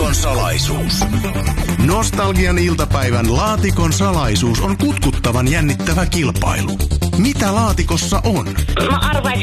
Laatikon salaisuus. Nostalgian iltapäivän Laatikon salaisuus on kutkuttavan jännittävä kilpailu. Mitä laatikossa on? Mä arvaisin